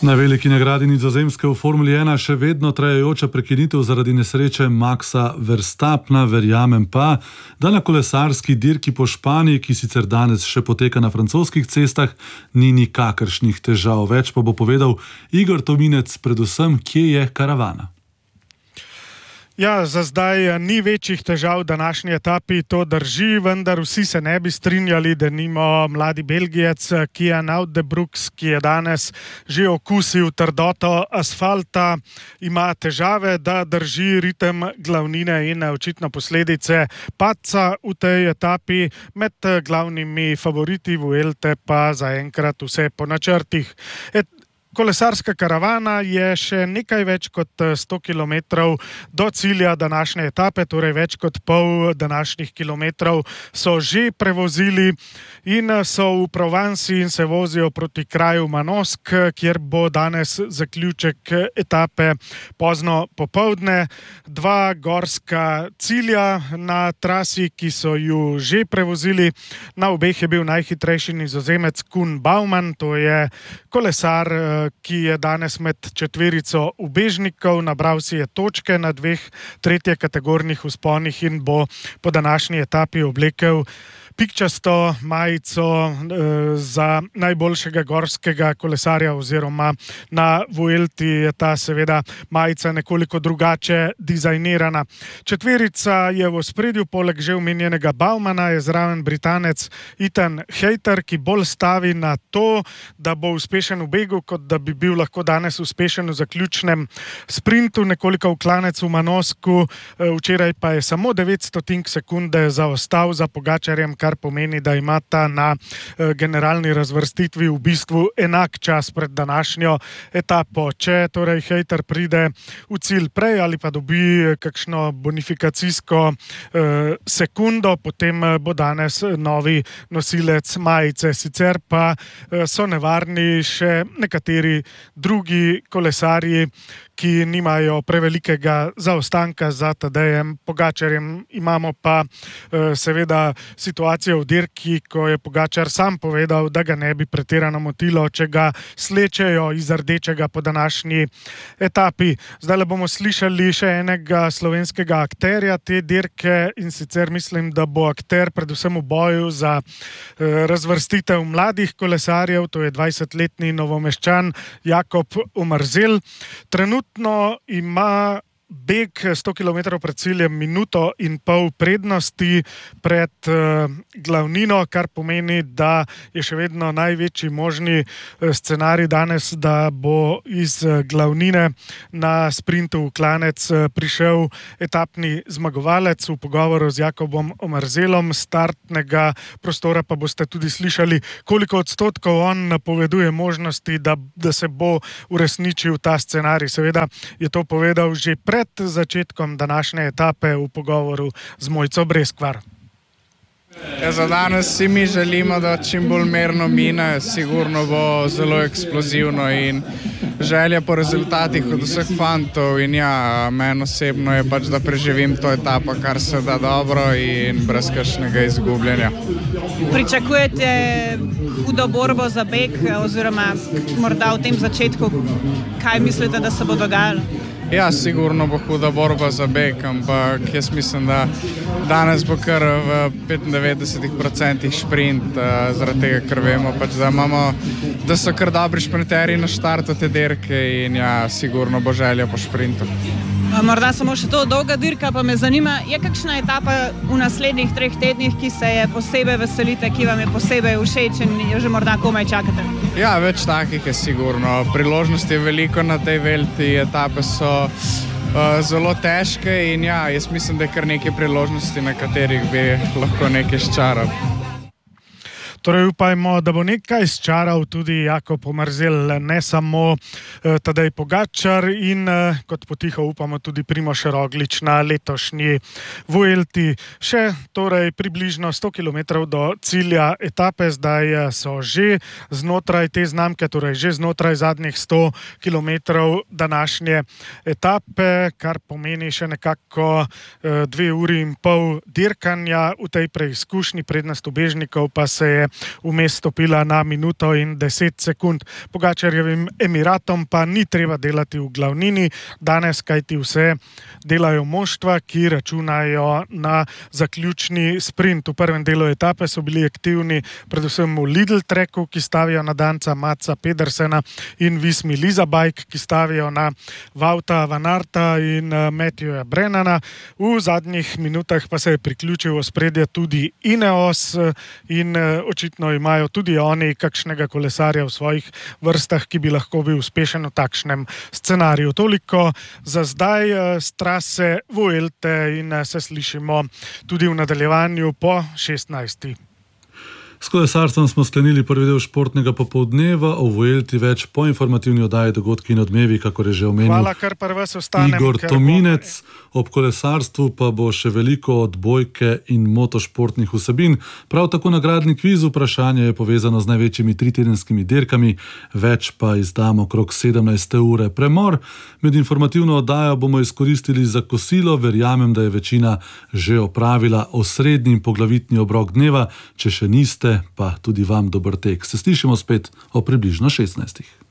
Na veliki nagradi Nizozemske v Formuli 1 še vedno trajajoča prekinitev zaradi nesreče Maxa Verstappna, verjamem pa, da na kolesarski dirki po Španiji, ki sicer danes še poteka na francoskih cestah, ni nikakršnih težav. Več pa bo povedal Igor Tominec, predvsem, kje je karavana. Ja, za zdaj ni večjih težav v današnji etapi, to drži, vendar vsi se ne bi strinjali, da nima mladi Belgijec Kian Uijtdebroeks, ki je danes že okusil trdoto asfalta, ima težave, da drži ritem glavnine in očitno posledice padca v tej etapi. Med glavnimi favoriti Vuelte pa zaenkrat vse po načrtih. Kolesarska karavana je še nekaj več kot 100 kilometrov do cilja današnje etape, torej več kot pol današnjih kilometrov so že prevozili in so v Provansi in se vozijo proti kraju Manosque, kjer bo danes zaključek etape pozno popoldne. Dva gorska cilja na trasi, ki so ju že prevozili. Na obeh je bil najhitrejši Nizozemec Koen Bouwman, to je kolesar, ki je danes med četverico ubežnikov, nabral si je točke na dveh tretje kategornih vzponih in bo po današnji etapi oblekel pikčasto majico za najboljšega gorskega kolesarja oziroma na Vuelti je ta seveda majica nekoliko drugače dizajnirana. Četverica je v ospredju, poleg že omenjenega Bouwmana je zraven Britanec Ethan Hayter, ki bolj stavi na to, da bo uspešen v begu, kot da bi bil lahko danes uspešen v zaključnem sprintu, nekoliko uklanec v Manosku, včeraj pa je samo 900 sekunde zaostal za Pogačarjem, kar pomeni, da imata na generalni razvrstitvi v bistvu enak čas pred današnjo etapo. Če torej Hayter pride v cilj prej ali pa dobi kakšno bonifikacijsko sekundo, potem bo danes novi nosilec majice. Sicer pa so nevarni še nekateri drugi kolesarji, ki nimajo prevelikega zaostanka za Tadejem Pogačarjem. Imamo pa seveda situacijo v dirki, ko je Pogačar sam povedal, da ga ne bi pretirano motilo, če ga slečejo iz rdečega po današnji etapi. Zdaj bomo slišali še enega slovenskega akterja te dirke in sicer mislim, da bo akter predvsem v boju za razvrstitev mladih kolesarjev, to je 20-letni Novomeščan Jakob Omerzel. Trenutno ima beg 100 km pred ciljem minuto in pol prednosti pred glavnino, kar pomeni, da je še vedno največji možni scenarij danes, da bo iz glavnine na sprintu v klanec prišel etapni zmagovalec. V pogovoru z Jakobom Omerzelom startnega prostora pa boste tudi slišali, koliko odstotkov on napoveduje možnosti, da se bo uresničil ta scenarij. Seveda je to povedal že pred začetkom današnje etape v pogovoru z Mojco Breskvar. Za danes si mi želimo, da čim bolj mirno mine, sigurno bo zelo eksplozivno in želja po rezultatih od vseh fantov in ja, meni osebno je pač, da preživim to etapo, kar se da dobro in brez kakšnega izgubljanja. Pričakujete hudo borbo za beg oziroma morda v tem začetku, kaj mislite, da se bo dogajalo? Ja, sigurno bo huda borba za beg, ampak jaz mislim, da danes bo kar v 95% šprint, zaradi tega, ker vemo pač, da so kar dobri šprinterji na štartu te dirke in ja, sigurno bo želja po šprintu. Morda samo še to, dolga dirka, pa me zanima, je kakšna etapa v naslednjih 3 tednih, ki se je posebej veselite, ki vam je posebej všeč in jo že morda komaj čakate? Ja, več takih je sigurno. Priložnosti je veliko na tej Vuelti, etape so zelo težke in ja, jaz mislim, da je kar nekaj priložnosti, na katerih bi lahko nekaj sčaral. Torej upajmo, da bo nekaj sčaral tudi Jakob Omerzel, ne samo Tadej Pogačar in kot potiho upamo tudi Primož Roglič na letošnji Vuelti. Še torej približno 100 km do cilja etape, zdaj so že znotraj te znamke, torej že znotraj zadnjih 100 km današnje etape, kar pomeni še nekako 2 uri in pol dirkanja v tej preizkušnji. Prednost ubežnikov pa se je vmes stopila na minuto in 10 sekund. Pogačarjevim Emiratom pa ni treba delati v glavnini danes, kajti vse delajo moštva, ki računajo na zaključni sprint. V prvem delu etape so bili aktivni predvsem v Lidl Treku, ki stavijo na danca Matsa Pedersena, in Vismi Lizabajk, ki stavijo na Wouta van Aerta in Matthewa Brennana. V zadnjih minutah pa se je priključil v ospredje tudi Ineos in očitno imajo tudi oni kakšnega kolesarja v svojih vrstah, ki bi lahko bil uspešen v takšnem scenariju. Toliko za zdaj z trase Vuelte in se slišimo tudi v nadaljevanju po 16. S kolesarstvom smo sklenili prvi del športnega popoldneva, o Vuelti več po informativni oddaji Dogodki in odmevi, kakor je že omenil Igor Tominec. Ob kolesarstvu pa bo še veliko odbojke in motošportnih vsebin. Prav tako nagradni kviz, vprašanje je povezano z največjimi tritedenskimi dirkami, več pa izdamo okrog 17. ure. Premor med informativno oddajo bomo izkoristili za kosilo, verjamem, da je večina že opravila osrednji in poglavitni obrok dneva, če še niste, pa tudi vam dober tek. Se slišimo spet o približno 16.